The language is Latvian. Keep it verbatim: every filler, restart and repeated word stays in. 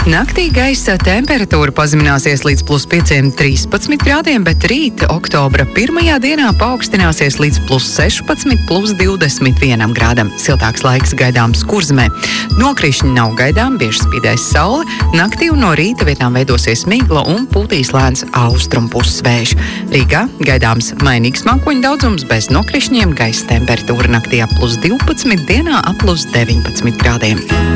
Naktī gaisa temperatūra pazemināsies līdz plus pieciem trīspadsmit grādiem, bet rīt oktobra pirmajā dienā paaugstināsies līdz plus sešpadsmit, plus divdesmit vienam grādam. Siltāks laiks gaidāms Kurzemē. Nokrišņi nav gaidām, bieži spīdēs saule. Naktī un no rīta vietām veidosies migla un pūtīs lēns austrumu puses vējš. Rīgā gaidāms mainīgs mākoņu daudzums bez nokrišņiem, gaisa temperatūra naktī ap plus divpadsmit, dienā ap plus deviņpadsmit grādiem.